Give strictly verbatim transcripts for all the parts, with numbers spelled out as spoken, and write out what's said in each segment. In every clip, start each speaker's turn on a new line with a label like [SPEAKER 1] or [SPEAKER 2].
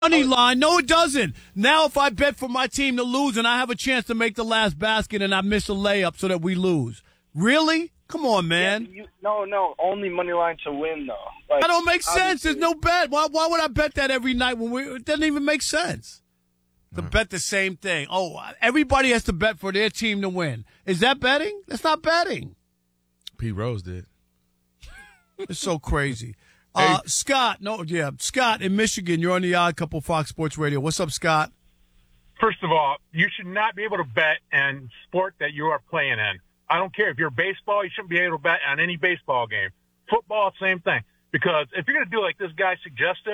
[SPEAKER 1] money line. No, it doesn't. Now, if I bet for my team to lose and I have a chance to make the last basket and I miss a layup so that we lose, really? Come on, man.
[SPEAKER 2] Yeah, you, no, no, only money line to win, though. Like,
[SPEAKER 1] that don't make sense. There's no bet. Why, why would I bet that every night when we? It doesn't even make sense to bet the same thing. Oh, everybody has to bet for their team to win. Is that betting? That's not betting.
[SPEAKER 3] Pete Rose did.
[SPEAKER 1] It's so crazy. Uh, hey. Scott, no, yeah, Scott in Michigan. You're on the Odd Couple Fox Sports Radio. What's up, Scott?
[SPEAKER 4] First of all, you should not be able to bet in sport that you are playing in. I don't care if you're baseball, you shouldn't be able to bet on any baseball game. Football, same thing. Because if you're going to do like this guy suggested,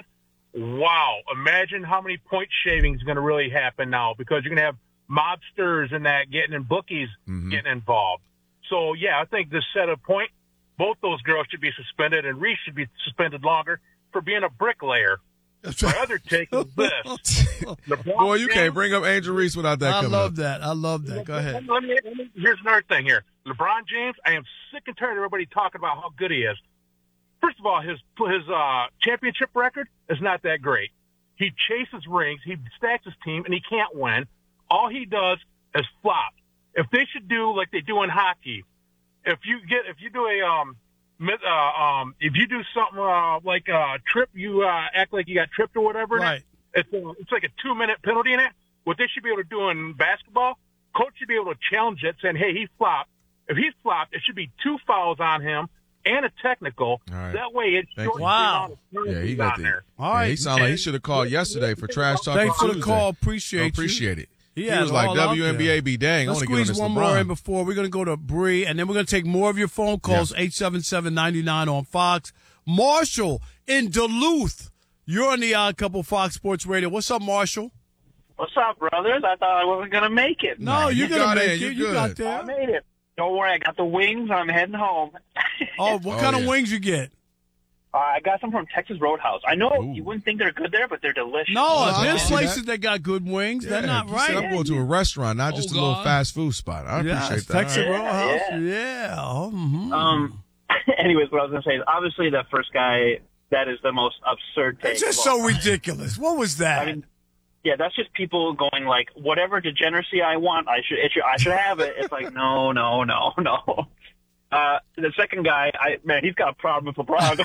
[SPEAKER 4] wow, imagine how many point shaving is going to really happen now, because you're going to have mobsters and that getting in bookies mm-hmm. getting involved. So, yeah, I think this set a point. Both those girls should be suspended, and Reese should be suspended longer for being a bricklayer. My other take is this.
[SPEAKER 3] Boy, you can't bring up Angel Reese without that
[SPEAKER 1] I
[SPEAKER 3] coming
[SPEAKER 1] love
[SPEAKER 3] up.
[SPEAKER 1] that. I love that. Go ahead.
[SPEAKER 4] Let me, let me, here's another thing here. LeBron James, I am sick and tired of everybody talking about how good he is. First of all, his his uh, championship record is not that great. He chases rings, he stacks his team, and he can't win. All he does is flop. If they should do like they do in hockey, if you get if you do a um, Uh, um, if you do something uh, like a trip, you uh, act like you got tripped or whatever.
[SPEAKER 1] Right.
[SPEAKER 4] It's a, it's like a two minute penalty in it. What they should be able to do in basketball, coach should be able to challenge it, saying, "Hey, he flopped. If he flopped, it should be two fouls on him and a technical.
[SPEAKER 3] Right.
[SPEAKER 4] That way, it shortens
[SPEAKER 1] wow.
[SPEAKER 4] the amount of
[SPEAKER 3] yeah, he
[SPEAKER 4] got
[SPEAKER 3] got the,
[SPEAKER 4] there.
[SPEAKER 1] All right.
[SPEAKER 3] Yeah, he sounded like he should have called yesterday for trash talk.
[SPEAKER 1] Thanks for the
[SPEAKER 3] Tuesday.
[SPEAKER 1] call. Appreciate
[SPEAKER 3] no,
[SPEAKER 1] you.
[SPEAKER 3] appreciate it.
[SPEAKER 1] He,
[SPEAKER 3] he
[SPEAKER 1] had
[SPEAKER 3] was
[SPEAKER 1] it
[SPEAKER 3] like
[SPEAKER 1] all
[SPEAKER 3] W N B A
[SPEAKER 1] out
[SPEAKER 3] be dang.
[SPEAKER 1] Let's
[SPEAKER 3] I want to get on
[SPEAKER 1] squeeze
[SPEAKER 3] this
[SPEAKER 1] one
[SPEAKER 3] LeBron.
[SPEAKER 1] more in before we're going to go to Bree, and then we're going to take more of your phone calls.
[SPEAKER 3] Yeah.
[SPEAKER 1] eight seven seven, nine nine on Fox. Marshall in Duluth. You're on the Odd Couple Fox Sports Radio. What's up, Marshall?
[SPEAKER 5] What's up, brothers? I thought I wasn't going to make it.
[SPEAKER 1] No, you're
[SPEAKER 3] you
[SPEAKER 1] going to
[SPEAKER 3] got
[SPEAKER 1] make
[SPEAKER 3] in.
[SPEAKER 1] it.
[SPEAKER 3] You
[SPEAKER 1] You got
[SPEAKER 3] good.
[SPEAKER 1] there.
[SPEAKER 5] I made it. Don't worry, I got the wings. I'm heading home.
[SPEAKER 1] Oh, what
[SPEAKER 3] Oh,
[SPEAKER 1] kind
[SPEAKER 3] yeah.
[SPEAKER 1] of wings you get?
[SPEAKER 5] Uh, I got some from Texas Roadhouse. I know
[SPEAKER 3] Ooh.
[SPEAKER 5] you wouldn't think they're good there, but they're delicious.
[SPEAKER 1] No,
[SPEAKER 3] I
[SPEAKER 1] there's
[SPEAKER 3] can see
[SPEAKER 1] places
[SPEAKER 3] that.
[SPEAKER 1] that got good wings.
[SPEAKER 3] Yeah,
[SPEAKER 1] They're not
[SPEAKER 3] you
[SPEAKER 1] right.
[SPEAKER 3] said I'm going to a restaurant, not just
[SPEAKER 6] Oh,
[SPEAKER 3] a little
[SPEAKER 6] God.
[SPEAKER 3] fast food spot. I
[SPEAKER 1] Yeah,
[SPEAKER 3] appreciate that.
[SPEAKER 1] Texas
[SPEAKER 3] All right.
[SPEAKER 1] Roadhouse.
[SPEAKER 5] Yeah.
[SPEAKER 1] Yeah. Oh, mhm.
[SPEAKER 5] Um. Anyways, what I was going to say is, obviously, the first guy, that is the most absurd take.
[SPEAKER 1] It's just
[SPEAKER 5] of all
[SPEAKER 1] so ridiculous. What was that?
[SPEAKER 5] I mean, yeah, that's just people going like, whatever degeneracy I want, I should, it should, I should have it. It's like, no, no, no, no. Uh, the second guy, I man, he's got a problem with LeBron.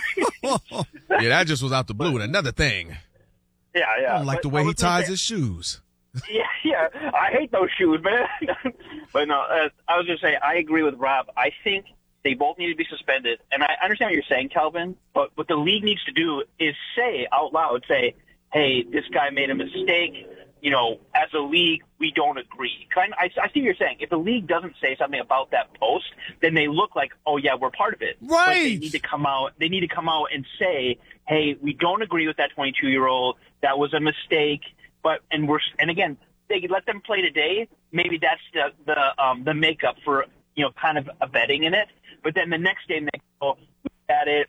[SPEAKER 3] Yeah, that just was out the blue. And another thing,
[SPEAKER 5] yeah, yeah.
[SPEAKER 3] I don't like
[SPEAKER 5] But
[SPEAKER 3] the way
[SPEAKER 5] I
[SPEAKER 3] he
[SPEAKER 5] was gonna
[SPEAKER 3] ties
[SPEAKER 5] say-
[SPEAKER 3] his shoes.
[SPEAKER 5] Yeah, yeah. I hate those shoes, man. But no, uh, I was going to say, I agree with Rob. I think they both need to be suspended. And I understand what you're saying, Kelvin, but what the league needs to do is say out loud, say, hey, this guy made a mistake. You know, as a league, we don't agree. Kind of, I, I see what you're saying. If the league doesn't say something about that post, then they look like, oh, yeah, we're part of it. But they
[SPEAKER 1] Right.
[SPEAKER 5] need to come out. They need to come out and say, hey, we don't agree with that twenty-two-year-old. That was a mistake. But and we're and again, they could let them play today. Maybe that's the the um, the makeup for, you know, kind of a betting in it. But then the next day they go at it.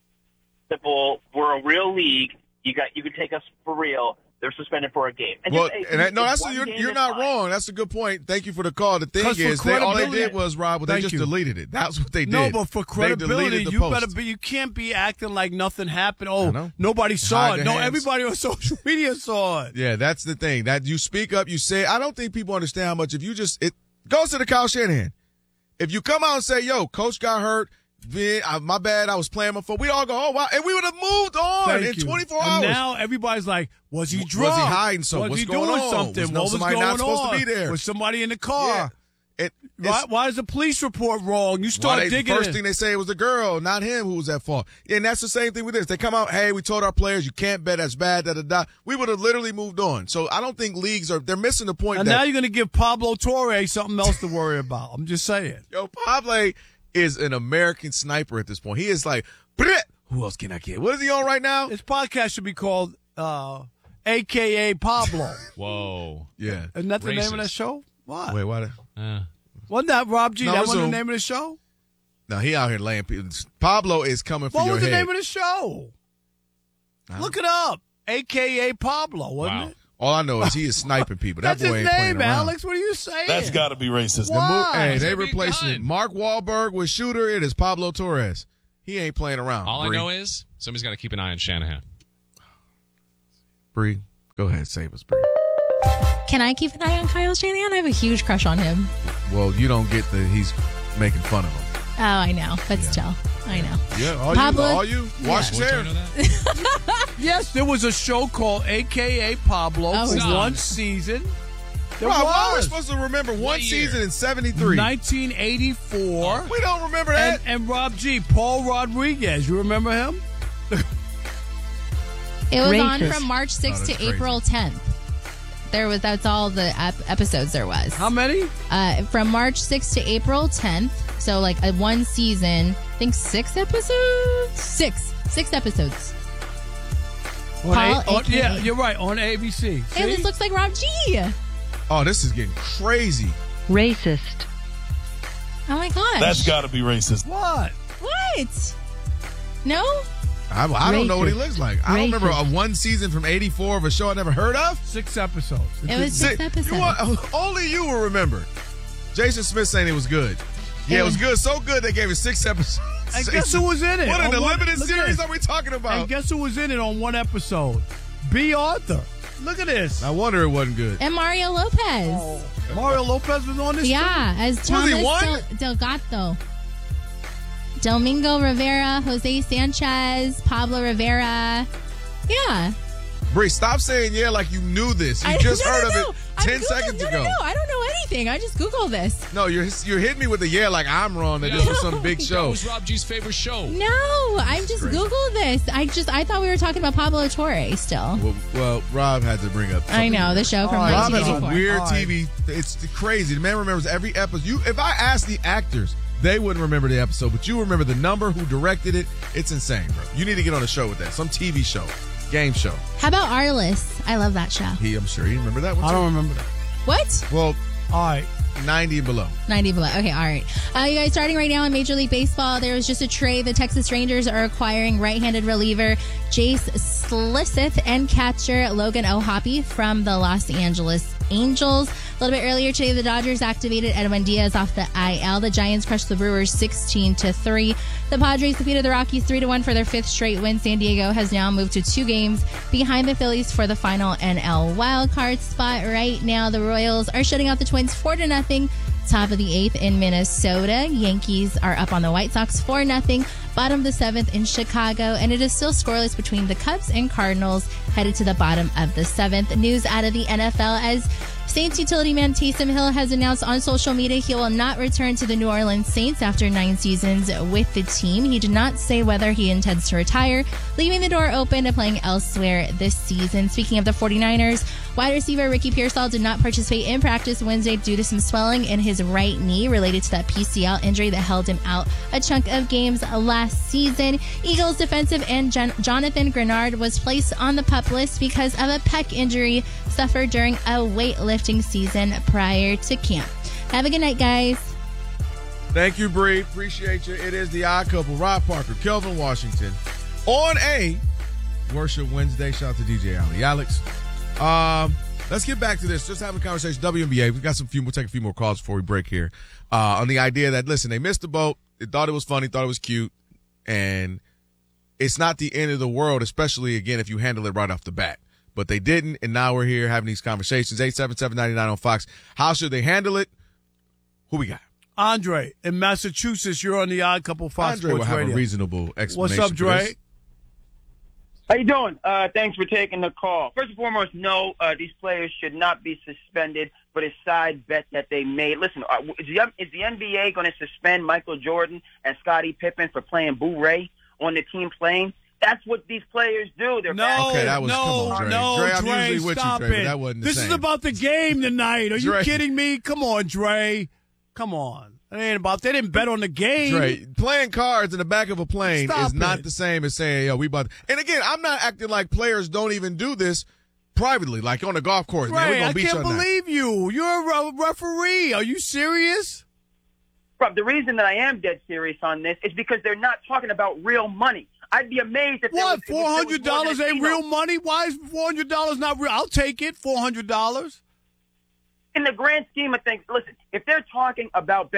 [SPEAKER 5] Simple. We're a real league. You got you can take us for real. They're suspended for a game. And
[SPEAKER 3] Well,
[SPEAKER 5] just,
[SPEAKER 3] and that, no,
[SPEAKER 5] it's
[SPEAKER 3] that's
[SPEAKER 5] one
[SPEAKER 3] you're,
[SPEAKER 5] game,
[SPEAKER 3] you're
[SPEAKER 5] it's
[SPEAKER 3] not
[SPEAKER 5] fine.
[SPEAKER 3] wrong. That's a good point. Thank you for the call. The thing
[SPEAKER 1] 'Cause for
[SPEAKER 3] is, they, all they
[SPEAKER 1] credibility-
[SPEAKER 3] did was, Rob, well, they
[SPEAKER 1] Thank
[SPEAKER 3] just
[SPEAKER 1] you.
[SPEAKER 3] deleted it. That's what they did.
[SPEAKER 1] No, but for
[SPEAKER 3] They deleted
[SPEAKER 1] credibility,
[SPEAKER 3] the
[SPEAKER 1] you
[SPEAKER 3] post.
[SPEAKER 1] better be. You can't be acting like nothing happened.
[SPEAKER 3] I
[SPEAKER 1] Oh,
[SPEAKER 3] know.
[SPEAKER 1] nobody saw
[SPEAKER 3] Hide
[SPEAKER 1] it.
[SPEAKER 3] their
[SPEAKER 1] No,
[SPEAKER 3] hands.
[SPEAKER 1] everybody on social media saw it.
[SPEAKER 3] Yeah, that's the thing. That you speak up, you say. I don't think people understand how much. If you just it goes to the Kyle Shanahan. If you come out and say, "Yo, coach got hurt. Man, I, my bad. I was playing my phone." We all go, "Oh wow," and we would have moved on
[SPEAKER 1] Thank
[SPEAKER 3] in
[SPEAKER 1] you.
[SPEAKER 3] twenty-four
[SPEAKER 1] and
[SPEAKER 3] hours.
[SPEAKER 1] now everybody's like, was he
[SPEAKER 3] Was he
[SPEAKER 1] drunk?
[SPEAKER 3] hiding something?
[SPEAKER 1] Was
[SPEAKER 3] What's
[SPEAKER 1] he
[SPEAKER 3] going
[SPEAKER 1] doing
[SPEAKER 3] on?
[SPEAKER 1] something?
[SPEAKER 3] Was no-
[SPEAKER 1] what was
[SPEAKER 3] somebody
[SPEAKER 1] going
[SPEAKER 3] not supposed to
[SPEAKER 1] on?
[SPEAKER 3] be there?
[SPEAKER 1] Was somebody in the
[SPEAKER 3] yeah,
[SPEAKER 1] car?
[SPEAKER 3] it,
[SPEAKER 1] Why,
[SPEAKER 3] it's-
[SPEAKER 1] why is the police report wrong? You
[SPEAKER 3] Why
[SPEAKER 1] start
[SPEAKER 3] they, the
[SPEAKER 1] digging
[SPEAKER 3] first
[SPEAKER 1] in.
[SPEAKER 3] thing they say was the girl, not him, who was at fault. And that's the same thing with this. They come out, hey, we told our players you can't bet, that's bad, da da da. We would have literally moved on. So I don't think leagues are, they're missing the point
[SPEAKER 1] and
[SPEAKER 3] that,
[SPEAKER 1] now you're going to give Pablo Torre something else to worry about. I'm just saying.
[SPEAKER 3] yo, Pablo is an American sniper at this point. He is like, "Bleh, who else can I get? What is he on right now?
[SPEAKER 1] This podcast should be called uh, A K A Pablo.
[SPEAKER 6] Whoa.
[SPEAKER 3] Yeah.
[SPEAKER 1] Isn't that the name of
[SPEAKER 6] Racist.
[SPEAKER 1] that show? What?
[SPEAKER 3] Wait, what?
[SPEAKER 6] Uh,
[SPEAKER 1] Wasn't that Rob G?
[SPEAKER 3] No,
[SPEAKER 1] that
[SPEAKER 3] it's
[SPEAKER 1] wasn't the
[SPEAKER 3] Zoom.
[SPEAKER 1] name of the show?
[SPEAKER 3] No, he out here laying people. Pablo is coming for
[SPEAKER 1] What
[SPEAKER 3] your
[SPEAKER 1] was the
[SPEAKER 3] head.
[SPEAKER 1] name of the show?
[SPEAKER 3] I
[SPEAKER 1] Look it up. A K A Pablo, wasn't
[SPEAKER 6] Wow.
[SPEAKER 1] it?
[SPEAKER 3] All I know is he is sniping people. That
[SPEAKER 1] That's
[SPEAKER 3] boy
[SPEAKER 1] his
[SPEAKER 3] ain't playing
[SPEAKER 1] name,
[SPEAKER 3] around.
[SPEAKER 1] Alex. What are you saying?
[SPEAKER 7] That's got to be racist.
[SPEAKER 3] The mo-
[SPEAKER 1] Why?
[SPEAKER 3] hey, they
[SPEAKER 6] Gotta be
[SPEAKER 3] replacing
[SPEAKER 6] kind.
[SPEAKER 3] Mark Wahlberg with shooter. It is Pablo Torres. He ain't playing around.
[SPEAKER 6] all
[SPEAKER 3] Bree.
[SPEAKER 6] I know is somebody's got to keep an eye on Shanahan.
[SPEAKER 3] Bree, Go ahead, save us, Bree.
[SPEAKER 6] Can I keep an eye on Kyle Shanahan? I have a huge crush on him.
[SPEAKER 3] Well, you don't get the he's making fun of him.
[SPEAKER 6] Oh, I know. But
[SPEAKER 3] Yeah.
[SPEAKER 6] still, I know.
[SPEAKER 3] Yeah, all
[SPEAKER 6] Pablo-
[SPEAKER 3] you, all you. Wash his hair.
[SPEAKER 1] Yes, there was a show called A K A Pablo
[SPEAKER 6] Oh,
[SPEAKER 1] for
[SPEAKER 6] stop.
[SPEAKER 1] one season. There
[SPEAKER 3] Rob, why are we
[SPEAKER 1] was.
[SPEAKER 3] supposed to remember one
[SPEAKER 7] What year?
[SPEAKER 3] season in seventy-three?
[SPEAKER 1] nineteen eighty-four.
[SPEAKER 3] We don't remember
[SPEAKER 1] And,
[SPEAKER 3] that.
[SPEAKER 1] and Rob G, Paul Rodriguez. You remember him?
[SPEAKER 6] It was on
[SPEAKER 8] Racist.
[SPEAKER 6] from March sixth
[SPEAKER 3] Oh,
[SPEAKER 6] to
[SPEAKER 3] that's crazy.
[SPEAKER 6] April tenth. There was that's all the ep- episodes there was.
[SPEAKER 1] How many?
[SPEAKER 6] Uh, from March sixth to April tenth. So like a one season. I think six episodes. Six, six episodes.
[SPEAKER 1] On
[SPEAKER 6] Paul,
[SPEAKER 1] A- on-
[SPEAKER 6] A K A.
[SPEAKER 1] yeah, you're right. On A B C.
[SPEAKER 6] Hey,
[SPEAKER 1] See?
[SPEAKER 6] this looks like Rob G.
[SPEAKER 3] Oh, this is getting crazy.
[SPEAKER 8] Racist.
[SPEAKER 6] Oh my gosh.
[SPEAKER 7] That's got to be racist.
[SPEAKER 1] What?
[SPEAKER 6] What? No?
[SPEAKER 3] I, I don't know what he
[SPEAKER 8] Racist.
[SPEAKER 3] looks like. I don't remember a
[SPEAKER 8] Racist.
[SPEAKER 3] one season from eighty-four of a show I never heard of.
[SPEAKER 1] Six episodes.
[SPEAKER 6] It was six
[SPEAKER 3] See,
[SPEAKER 6] episodes.
[SPEAKER 3] You want, only you will remember. Jason Smith saying it was good. Yeah, it was good. So good they gave it six episodes.
[SPEAKER 1] And guess who was in it?
[SPEAKER 3] What in
[SPEAKER 1] On
[SPEAKER 3] the
[SPEAKER 1] one-
[SPEAKER 3] limited
[SPEAKER 1] look at
[SPEAKER 3] series
[SPEAKER 1] this.
[SPEAKER 3] are we talking
[SPEAKER 1] And
[SPEAKER 3] about?
[SPEAKER 1] guess who was in it on one episode? B. Arthur. Look at this.
[SPEAKER 3] I wonder it wasn't good.
[SPEAKER 6] And Mario Lopez.
[SPEAKER 1] Mario Lopez was on this.
[SPEAKER 6] Yeah, as
[SPEAKER 3] Was
[SPEAKER 6] Thomas
[SPEAKER 3] he one?
[SPEAKER 6] Del- Delgado. Domingo Rivera, Jose Sanchez, Pablo Rivera. Yeah.
[SPEAKER 3] Bree, stop saying yeah like you knew this. You
[SPEAKER 6] I-
[SPEAKER 3] just
[SPEAKER 6] no,
[SPEAKER 3] heard
[SPEAKER 6] no,
[SPEAKER 3] of
[SPEAKER 6] no.
[SPEAKER 3] it
[SPEAKER 6] I'm
[SPEAKER 3] ten
[SPEAKER 6] Googling-
[SPEAKER 3] seconds
[SPEAKER 6] no,
[SPEAKER 3] ago.
[SPEAKER 6] No, no, I don't know anything. I just Googled this.
[SPEAKER 3] No, you're you're hitting me with a yeah like I'm wrong that this was some big
[SPEAKER 7] That
[SPEAKER 3] show.
[SPEAKER 7] was Rob G's favorite show.
[SPEAKER 6] No, I just
[SPEAKER 3] crazy.
[SPEAKER 6] Googled this. I just I thought we were talking about Pablo Torre still.
[SPEAKER 3] Well, well, Rob had to bring up.
[SPEAKER 6] I
[SPEAKER 3] something.
[SPEAKER 6] know, the show from
[SPEAKER 1] Oh,
[SPEAKER 3] Rob has a
[SPEAKER 6] nineteen eighty-four.
[SPEAKER 3] weird
[SPEAKER 1] All
[SPEAKER 3] T V. It's crazy. The man remembers every episode. You, if I asked the actors, they wouldn't remember the episode, but you remember the number, who directed it. It's insane, bro. You need to get on a show with that. Some T V show, game show.
[SPEAKER 6] How about Arliss? I love that show.
[SPEAKER 3] He, I'm sure he remember that one.
[SPEAKER 1] I
[SPEAKER 3] too.
[SPEAKER 1] don't remember that.
[SPEAKER 6] What?
[SPEAKER 3] Well,
[SPEAKER 1] All right.
[SPEAKER 3] ninety and below.
[SPEAKER 6] ninety below. Okay, all right. Uh, you guys, starting right now in Major League Baseball, there was just a trade. The Texas Rangers are acquiring right-handed reliever Jace Slisseth and catcher Logan O'Hoppe from the Los Angeles Angels. A little bit earlier today, the Dodgers activated Edwin Diaz off the I L. The Giants crushed the Brewers sixteen to three. The Padres defeated the Rockies three to one for their fifth straight win. San Diego has now moved to two games behind the Phillies for the final N L wildcard spot. Right now, the Royals are shutting out the Twins four to nothing. Top of the eighth in Minnesota. Yankees are up on the White Sox four nothing. Bottom of the seventh in Chicago. And it is still scoreless between the Cubs and Cardinals headed to the bottom of the seventh. News out of the N F L as Saints utility man Taysom Hill has announced on social media he will not return to the New Orleans Saints after nine seasons with the team. He did not say whether he intends to retire, leaving the door open to playing elsewhere this season. Speaking of the 49ers, wide receiver Ricky Pearsall did not participate in practice Wednesday due to some swelling in his right knee related to that P C L injury that held him out a chunk of games last season. Eagles defensive end Jon- Jonathan Grenard was placed on the PUP list because of a pec injury suffered during a weightlifting season prior to camp. Have a good night, guys.
[SPEAKER 3] Thank you, Bree. Appreciate you. It is the Odd Couple. Rob Parker, Kelvin Washington, on a Worship Wednesday. Shout out to D J Ali. Alex, um, let's get back to this. Just having a conversation. W N B A. We've got some few. We'll take a few more calls before we break here. Uh, on the idea that listen, they missed the boat. They thought it was funny, thought it was cute, and it's not the end of the world. Especially again if you handle it right off the bat. But they didn't, and now we're here having these conversations. eight seven seven, nine nine on Fox. How should they handle it? Who we got?
[SPEAKER 1] Andre in Massachusetts. You're on the Odd Couple Fox
[SPEAKER 3] Andre
[SPEAKER 1] Sports
[SPEAKER 3] will have
[SPEAKER 1] Radio.
[SPEAKER 3] a reasonable explanation.
[SPEAKER 1] What's up,
[SPEAKER 3] for
[SPEAKER 1] Dre?
[SPEAKER 3] this.
[SPEAKER 5] How you doing? Uh, thanks for taking the call. First and foremost, no, uh, these players should not be suspended for the side bet that they made. Listen, uh, is, the, is the N B A going to suspend Michael Jordan and Scottie Pippen for playing Boo Ray on the team playing? That's what these players do. They're
[SPEAKER 1] No,
[SPEAKER 3] Okay, that was-
[SPEAKER 1] no,
[SPEAKER 3] come on, Dre.
[SPEAKER 1] no,
[SPEAKER 3] Dre, I'm
[SPEAKER 1] Dre,
[SPEAKER 3] usually with you,
[SPEAKER 1] stop
[SPEAKER 3] Dre, but
[SPEAKER 1] it.
[SPEAKER 3] that wasn't the
[SPEAKER 1] this
[SPEAKER 3] same.
[SPEAKER 1] is about the game tonight. Are you
[SPEAKER 3] Dre.
[SPEAKER 1] kidding me? Come on, Dre. Come on. It ain't about. They didn't bet on the game.
[SPEAKER 3] Dre, playing cards in the back of a plane
[SPEAKER 1] Stop
[SPEAKER 3] is not
[SPEAKER 1] it.
[SPEAKER 3] the same as saying, yo, we about. And again, I'm not acting like players don't even do this privately, like on the golf course. Man, we're
[SPEAKER 1] Dre,
[SPEAKER 3] gonna
[SPEAKER 1] I
[SPEAKER 3] beat
[SPEAKER 1] can't
[SPEAKER 3] you on that.
[SPEAKER 1] believe you. You're a re- referee. Are you serious?
[SPEAKER 5] Rob, the reason that I am dead serious on this is because they're not talking about real money. I'd be amazed if there
[SPEAKER 1] What?
[SPEAKER 5] was- if there
[SPEAKER 1] Four
[SPEAKER 5] was
[SPEAKER 1] hundred
[SPEAKER 5] more
[SPEAKER 1] dollars
[SPEAKER 5] than a
[SPEAKER 1] ain't
[SPEAKER 5] casino.
[SPEAKER 1] real money? Why is four hundred dollars not real? I'll take it. Four hundred dollars.
[SPEAKER 5] In the grand scheme of things, listen, if they're talking about betting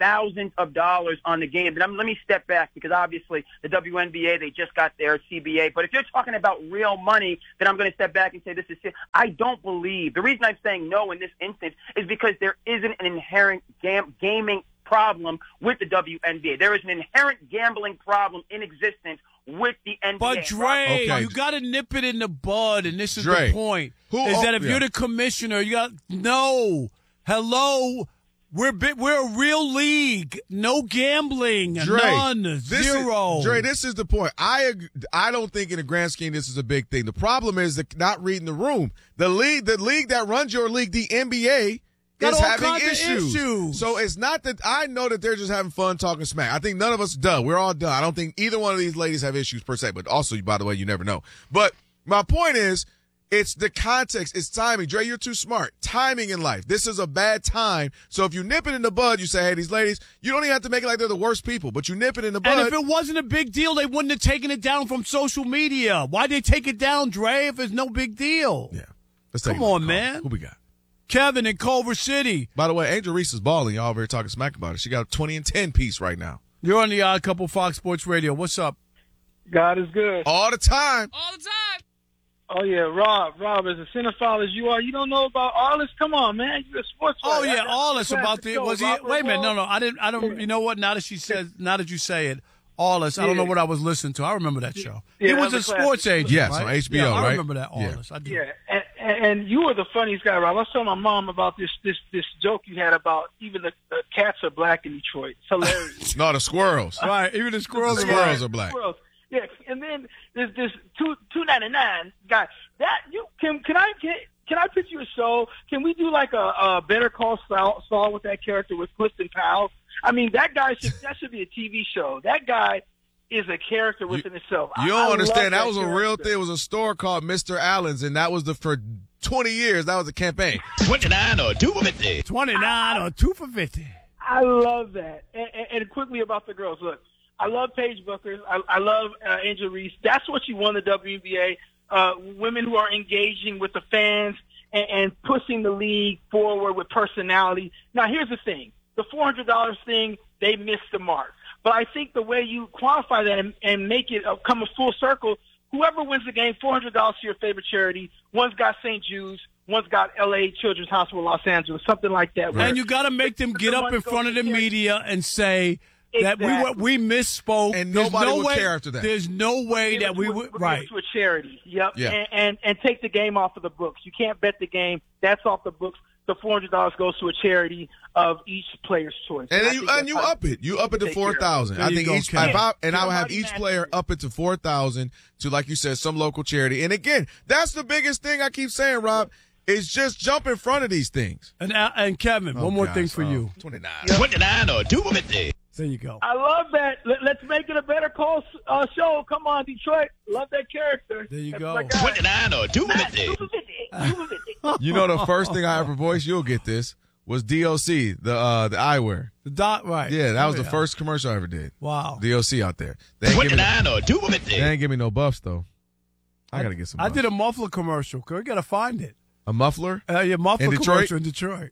[SPEAKER 8] thousands of dollars on the game. But I'm, let me step back because obviously the W N B A, they just got their C B A. But if you're talking about real money, then I'm going to step back and say this is – I don't believe – the reason I'm saying no in this instance is because there isn't an inherent gam- gaming problem with the W N B A. There is an inherent gambling problem in existence with the N B A.
[SPEAKER 1] But Dre,
[SPEAKER 3] Okay.
[SPEAKER 1] you got to nip it in the bud, and this is
[SPEAKER 3] Dre,
[SPEAKER 1] the point.
[SPEAKER 3] who-
[SPEAKER 1] is that if
[SPEAKER 3] oh,
[SPEAKER 1] you're
[SPEAKER 3] yeah.
[SPEAKER 1] the commissioner, you got no. Hello, we're bi- we're a real league. No gambling,
[SPEAKER 3] Dre,
[SPEAKER 1] none,
[SPEAKER 3] this
[SPEAKER 1] zero.
[SPEAKER 3] Is, Dre, this is the point. I ag- I don't think in the grand scheme this is a big thing. The problem is the, not reading the room. The league, the league that runs your league, the N B A,
[SPEAKER 1] Got
[SPEAKER 3] is
[SPEAKER 1] all
[SPEAKER 3] having
[SPEAKER 1] kinds of
[SPEAKER 3] issues.
[SPEAKER 1] issues.
[SPEAKER 3] So it's not that I know that they're just having fun talking smack. I think none of us done. We're all done. I don't think either one of these ladies have issues per se. But also, by the way, you never know. But my point is, it's the context. It's timing. Dre, you're too smart. Timing in life. This is a bad time. So if you nip it in the bud, you say, hey, these ladies, you don't even have to make it like they're the worst people, but you nip it in the bud.
[SPEAKER 1] And if it wasn't a big deal, they wouldn't have taken it down from social media. Why'd they take it down, Dre, if it's no big deal?
[SPEAKER 3] yeah. Let's take
[SPEAKER 1] Come
[SPEAKER 3] another
[SPEAKER 1] on,
[SPEAKER 3] call.
[SPEAKER 1] man.
[SPEAKER 3] Who we got?
[SPEAKER 1] Kevin in Culver City.
[SPEAKER 3] By the way, Angel Reese is balling. Y'all over here talking smack about it. She got a twenty and ten piece right now.
[SPEAKER 1] You're on the Odd Couple Fox Sports Radio. What's up?
[SPEAKER 2] God is good.
[SPEAKER 3] All the time.
[SPEAKER 7] All the time.
[SPEAKER 2] Oh, yeah, Rob. Rob, as a cinephile as you are, you don't know about all this? Come on, man. You're a sports
[SPEAKER 1] Oh
[SPEAKER 2] writer.
[SPEAKER 1] yeah,
[SPEAKER 2] I-
[SPEAKER 1] all
[SPEAKER 2] I-
[SPEAKER 1] this
[SPEAKER 2] I-
[SPEAKER 1] about the
[SPEAKER 2] show,
[SPEAKER 1] was he?
[SPEAKER 2] Robert
[SPEAKER 1] Wait a minute, no,
[SPEAKER 2] Ross.
[SPEAKER 1] no, I didn't. I don't. You know what? Now that she says, now that you say it, all this. I don't know
[SPEAKER 2] Yeah.
[SPEAKER 1] what I was listening to. I remember that show.
[SPEAKER 2] Yeah,
[SPEAKER 1] he
[SPEAKER 2] that
[SPEAKER 1] was a
[SPEAKER 2] was a
[SPEAKER 1] sports
[SPEAKER 2] classic.
[SPEAKER 1] agent.
[SPEAKER 3] Yes,
[SPEAKER 1] right?
[SPEAKER 3] on H B O,
[SPEAKER 1] yeah, I
[SPEAKER 3] right?
[SPEAKER 1] remember that. All
[SPEAKER 3] Yeah.
[SPEAKER 1] this. I do.
[SPEAKER 2] Yeah, and, and, and you were the funniest guy, Rob. I was telling my mom about this this this joke you had about even the, the cats are black in Detroit. It's hilarious.
[SPEAKER 3] No, the squirrels.
[SPEAKER 1] Right. Even the squirrels
[SPEAKER 3] The
[SPEAKER 1] are
[SPEAKER 3] squirrels
[SPEAKER 1] black.
[SPEAKER 3] are black.
[SPEAKER 2] Squirrels. Yeah, and then there's this two two ninety nine guy. That you can can I can, can I pitch you a show? Can we do like a, a Better Call Saul, Saul with that character with Clifton Powell? I mean, that guy should that should be a T V show. That guy is a character within itself. I-
[SPEAKER 3] You don't
[SPEAKER 2] I love
[SPEAKER 3] understand. That was a
[SPEAKER 2] character.
[SPEAKER 3] real thing. It was a store called Mister Allen's, and that was the for twenty years. That was a campaign.
[SPEAKER 7] twenty-nine or two fifty.
[SPEAKER 1] Twenty-nine or two for fifty.
[SPEAKER 2] I love that. And, and, and quickly about the girls. Look, I love Paige Booker. I, I love uh, Angel Reese. That's what you want in the W N B A. Uh, women who are engaging with the fans and, and pushing the league forward with personality. Now, here's the thing. The four hundred dollars thing, they missed the mark. But I think the way you qualify that and, and make it uh, come a full circle, whoever wins the game, four hundred dollars to your favorite charity. One's got Saint Jude's. One's got L A Children's Hospital, Los Angeles, something like that.
[SPEAKER 1] And you got to make them get up in front of the media and say that we were, we misspoke.
[SPEAKER 3] And
[SPEAKER 1] There's
[SPEAKER 3] nobody
[SPEAKER 1] no
[SPEAKER 3] would
[SPEAKER 1] way,
[SPEAKER 3] care after that.
[SPEAKER 1] There's no way
[SPEAKER 2] Give
[SPEAKER 1] that
[SPEAKER 2] it
[SPEAKER 1] we
[SPEAKER 2] to a-
[SPEAKER 1] would.
[SPEAKER 2] give it
[SPEAKER 1] Right.
[SPEAKER 2] to a charity. Yep.
[SPEAKER 3] Yeah.
[SPEAKER 2] And, and and take the game off of the books. You can't bet the game. That's off the books. The four hundred dollars goes to a charity of each player's choice.
[SPEAKER 3] And
[SPEAKER 2] I
[SPEAKER 3] then you
[SPEAKER 2] think
[SPEAKER 3] and
[SPEAKER 2] that's
[SPEAKER 3] you
[SPEAKER 2] how
[SPEAKER 3] up it. You up it to
[SPEAKER 2] take
[SPEAKER 3] four
[SPEAKER 2] care of
[SPEAKER 3] thousand.
[SPEAKER 1] There
[SPEAKER 3] I
[SPEAKER 1] you
[SPEAKER 3] think
[SPEAKER 1] go,
[SPEAKER 3] each
[SPEAKER 1] Ken.
[SPEAKER 3] if I, and I would have
[SPEAKER 2] Nobody
[SPEAKER 3] each
[SPEAKER 2] matches
[SPEAKER 3] player
[SPEAKER 2] it.
[SPEAKER 3] up it to four thousand to, like you said, some local charity. And again, that's the biggest thing I keep saying, Rob, is just jump in front of these things.
[SPEAKER 1] And uh, and Kevin, one
[SPEAKER 3] Oh,
[SPEAKER 1] more
[SPEAKER 3] gosh.
[SPEAKER 1] thing for
[SPEAKER 3] Oh,
[SPEAKER 1] you.
[SPEAKER 3] twenty-nine.
[SPEAKER 7] twenty-nine or two fifty.
[SPEAKER 1] There you go.
[SPEAKER 2] I love that. Let, let's make it a Better Call uh, show. Come on, Detroit. Love that character.
[SPEAKER 1] There you
[SPEAKER 2] That's
[SPEAKER 1] go.
[SPEAKER 2] my guy.
[SPEAKER 7] twenty-nine or two
[SPEAKER 2] Matt,
[SPEAKER 7] fifty.
[SPEAKER 2] two fifty. two fifty.
[SPEAKER 3] You know the first thing I ever voiced, you'll get this, was D O C, the uh, the eyewear.
[SPEAKER 1] The dot right.
[SPEAKER 3] Yeah, that
[SPEAKER 1] Oh,
[SPEAKER 3] was the first commercial I ever did.
[SPEAKER 1] Wow.
[SPEAKER 3] D O C out there. They ain't, give me no,
[SPEAKER 7] twenty-nine or two fifty.
[SPEAKER 3] they ain't give me no buffs, though. I got to get some
[SPEAKER 1] I
[SPEAKER 3] buffs.
[SPEAKER 1] did a muffler commercial. We got to find it.
[SPEAKER 3] A muffler?
[SPEAKER 1] Uh, yeah, muffler
[SPEAKER 3] In Detroit?
[SPEAKER 1] commercial in Detroit.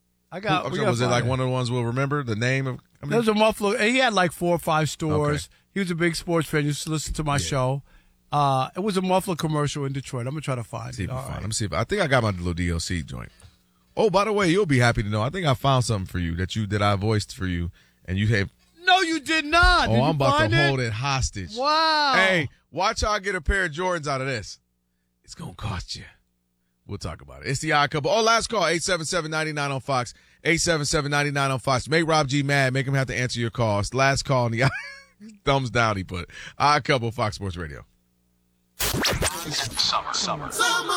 [SPEAKER 1] I got.
[SPEAKER 3] I'm
[SPEAKER 1] we
[SPEAKER 3] sorry,
[SPEAKER 1] gotta
[SPEAKER 3] was it
[SPEAKER 1] find
[SPEAKER 3] like one of the ones we'll remember? The name of? I mean,
[SPEAKER 1] There was a muffler. and He had like four or five stores.
[SPEAKER 3] Okay.
[SPEAKER 1] He was a big sports fan. He used to listen to my show. Uh, it was a muffler commercial in Detroit. I'm gonna try to find
[SPEAKER 3] see
[SPEAKER 1] it.
[SPEAKER 3] if I
[SPEAKER 1] All
[SPEAKER 3] find.
[SPEAKER 1] right.
[SPEAKER 3] Let me see if I think I got my little D O C joint. Oh, by the way, you'll be happy to know. I think I found something for you that you that I voiced for you, and you have.
[SPEAKER 1] No, you did not.
[SPEAKER 3] Oh,
[SPEAKER 1] Did you
[SPEAKER 3] I'm about
[SPEAKER 1] find
[SPEAKER 3] to
[SPEAKER 1] it?
[SPEAKER 3] hold it hostage.
[SPEAKER 1] Wow.
[SPEAKER 3] Hey, watch how I get a pair of Jordans out of this. It's gonna cost you. We'll talk about it. It's the Odd Couple. Oh, last call, eight seven seven, nine nine on Fox. eight seven seven, nine nine on Fox. Make Rob G mad. Make him have to answer your calls. Last call on the thumbs down he put. Odd Couple, Fox Sports Radio.
[SPEAKER 9] Summer, summer.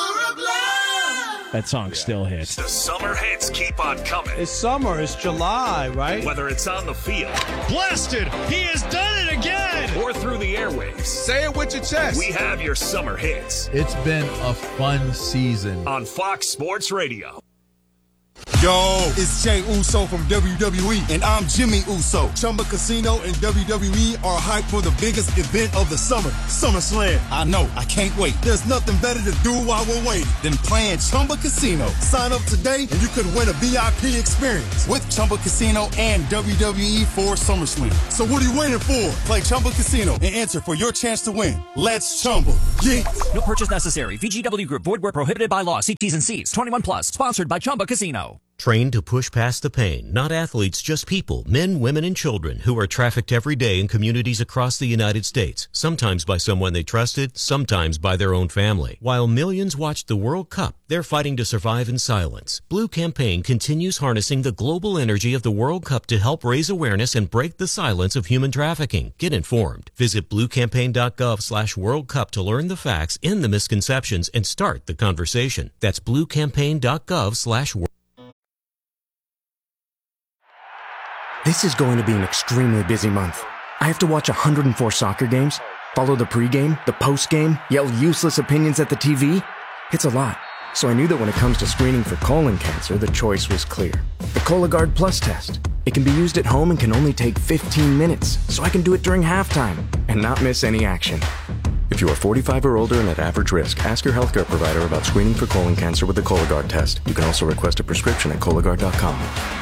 [SPEAKER 10] That song still hits.
[SPEAKER 9] The summer hits keep on coming.
[SPEAKER 1] It's summer. It's July, right?
[SPEAKER 9] Whether it's on the field
[SPEAKER 7] Blasted! He has done it again!
[SPEAKER 9] or through the airwaves,
[SPEAKER 3] Say it with your chest.
[SPEAKER 9] we have your summer hits
[SPEAKER 11] It's been a fun season.
[SPEAKER 9] on Fox Sports Radio.
[SPEAKER 10] Yo, it's Jay Uso from W W E, and I'm Jimmy Uso. Chumba Casino and W W E are hyped for the biggest event of the summer, SummerSlam. I know, I can't wait. There's nothing better to do while we're waiting than playing Chumba Casino. Sign up today, and you could win a V I P experience with Chumba Casino and W W E for SummerSlam. So what are you waiting for? Play Chumba Casino and enter for your chance to win. Let's Chumba. Yeah.
[SPEAKER 11] No purchase necessary. V G W Group. Void where prohibited by law. See T's and C's. twenty-one plus. Sponsored by Chumba Casino.
[SPEAKER 12] Trained to push past the pain, not athletes, just people, men, women, and children who are trafficked every day in communities across the United States, sometimes by someone they trusted, sometimes by their own family. While millions watched the World Cup, they're fighting to survive in silence. Blue Campaign continues harnessing the global energy of the World Cup to help raise awareness and break the silence of human trafficking. Get informed. Visit bluecampaign.gov slash World Cup to learn the facts, end the misconceptions, and start the conversation. That's bluecampaign.gov slash World Cup.
[SPEAKER 13] This is going to be an extremely busy month. I have to watch one hundred four soccer games, follow the pregame, the postgame, yell useless opinions at the T V. It's a lot. So I knew that when it comes to screening for colon cancer, the choice was clear. The Cologuard Plus test. It can be used at home and can only take fifteen minutes, so I can do it during halftime and not miss any action. If you are forty-five or older and at average risk, ask your healthcare provider about screening for colon cancer with the Cologuard test. You can also request a prescription at Cologuard dot com.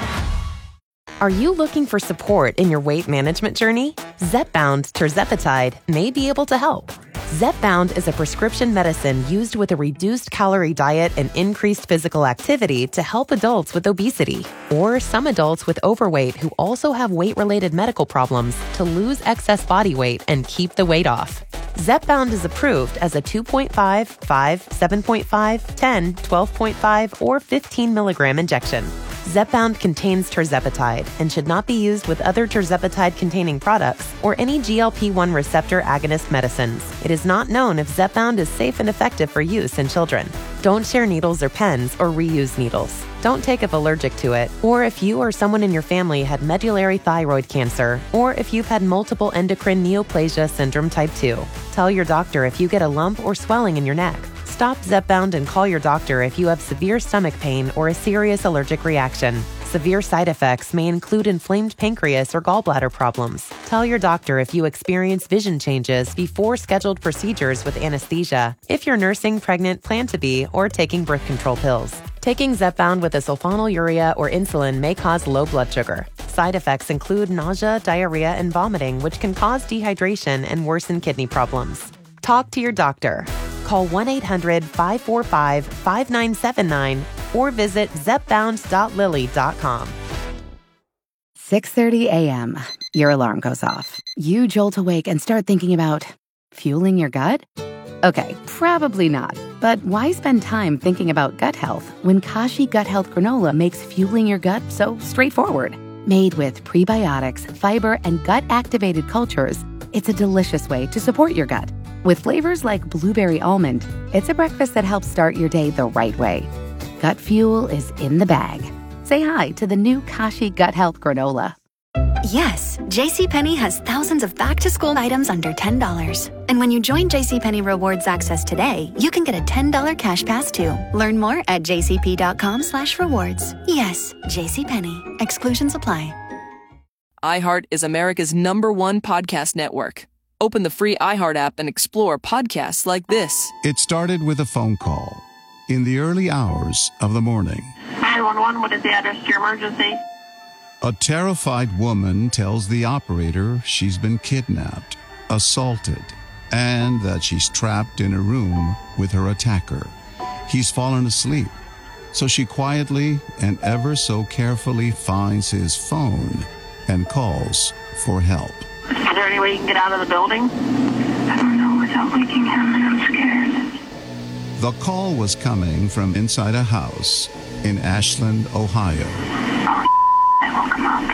[SPEAKER 14] Are you looking for support in your weight management journey? Zepbound tirzepatide may be able to help. Zepbound is a prescription medicine used with a reduced calorie diet and increased physical activity to help adults with obesity or some adults with overweight who also have weight-related medical problems to lose excess body weight and keep the weight off. Zepbound is approved as a two point five, five, seven point five, ten, twelve point five, or fifteen milligram injection. Zepbound contains tirzepatide and should not be used with other tirzepatide-containing products or any G L P one receptor agonist medicines. It is not known if Zepbound is safe and effective for use in children. Don't share needles or pens or reuse needles. Don't take if allergic to it, or if you or someone in your family had medullary thyroid cancer, or if you've had multiple endocrine neoplasia syndrome type two. Tell your doctor if you get a lump or swelling in your neck. Stop Zepbound and call your doctor if you have severe stomach pain or a serious allergic reaction. Severe side effects may include inflamed pancreas or gallbladder problems. Tell your doctor if you experience vision changes before scheduled procedures with anesthesia, if you're nursing, pregnant, plan to be, or taking birth control pills. Taking Zepbound with a sulfonylurea or insulin may cause low blood sugar. Side effects include nausea, diarrhea, and vomiting, which can cause dehydration and worsen kidney problems. Talk to your doctor. Call one eight hundred, five four five, five nine seven nine or visit zepbound dot lilly dot com.
[SPEAKER 15] six thirty a.m. Your alarm goes off. You jolt awake and start thinking about fueling your gut? Okay, probably not. But why spend time thinking about gut health when Kashi Gut Health Granola makes fueling your gut so straightforward? Made with prebiotics, fiber, and gut-activated cultures, it's a delicious way to support your gut. With flavors like blueberry almond, it's a breakfast that helps start your day the right way. Gut fuel is in the bag. Say hi to the new Kashi Gut Health Granola.
[SPEAKER 16] Yes, JCPenney has thousands of back-to-school items under ten dollars. And when you join JCPenney Rewards Access today, you can get a ten dollars cash pass too. Learn more at jcp.com slash rewards. Yes, JCPenney. Exclusions apply.
[SPEAKER 17] iHeart is America's number one podcast network. Open the free iHeart app and explore podcasts like this.
[SPEAKER 18] It started with a phone call in the early hours of the morning.
[SPEAKER 19] nine one one, what is the address to your emergency?
[SPEAKER 18] A terrified woman tells the operator she's been kidnapped, assaulted, and that she's trapped in a room with her attacker. He's fallen asleep, so she quietly and ever so carefully finds his phone and calls for help.
[SPEAKER 19] Is there any way you can get out of the building? I don't know without waking him, and I'm scared.
[SPEAKER 18] The call was coming from inside a house in Ashland, Ohio.
[SPEAKER 19] Oh, I woke him up.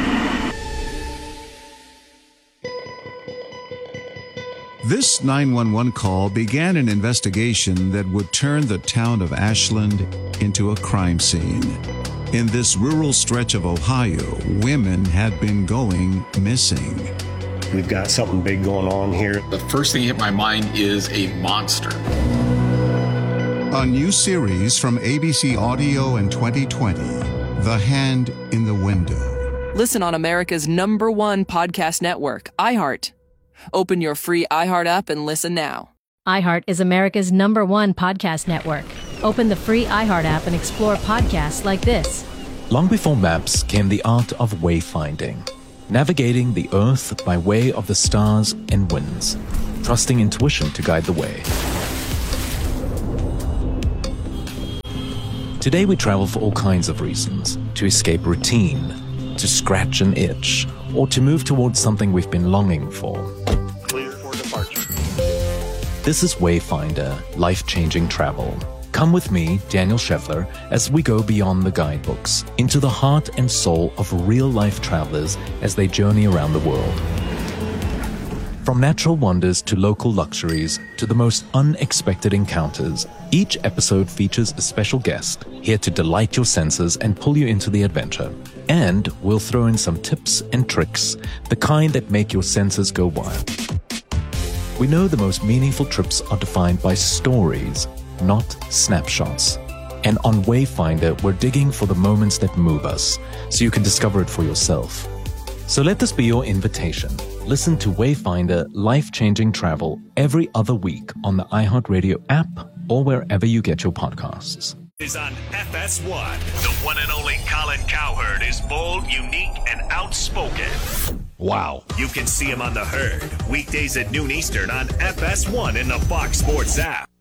[SPEAKER 18] This nine one one call began an investigation that would turn the town of Ashland into a crime scene. In this rural stretch of Ohio, women had been going missing.
[SPEAKER 20] We've got something big going on here.
[SPEAKER 21] The first thing hit my mind is a monster.
[SPEAKER 18] A new series from A B C Audio in twenty twenty. The Hand in the Window.
[SPEAKER 17] Listen on America's number one podcast network, iHeart. Open your free iHeart app and listen now.
[SPEAKER 4] iHeart is America's number one podcast network. Open the free iHeart app and explore podcasts like this.
[SPEAKER 22] Long before maps came the art of wayfinding, navigating the earth by way of the stars and winds, trusting intuition to guide the way. Today we travel for all kinds of reasons: to escape routine, to scratch an itch, or to move towards something we've been longing for.
[SPEAKER 23] Clear for departure.
[SPEAKER 22] This is Wayfinder, life-changing travel. Come with me, Daniel Scheffler, as we go beyond the guidebooks, into the heart and soul of real-life travelers as they journey around the world. From natural wonders to local luxuries to the most unexpected encounters, each episode features a special guest here to delight your senses and pull you into the adventure. And we'll throw in some tips and tricks, the kind that make your senses go wild. We know the most meaningful trips are defined by stories, not snapshots. And on Wayfinder, we're digging for the moments that move us, so you can discover it for yourself. So let this be your invitation. Listen to Wayfinder Life-Changing Travel every other week on the iHeartRadio app or wherever you get your podcasts.
[SPEAKER 9] Is on F S one. The one and only Colin Cowherd is bold, unique, and outspoken.
[SPEAKER 22] Wow.
[SPEAKER 9] You can see him on The Herd, weekdays at noon Eastern on F S one in the Fox Sports app.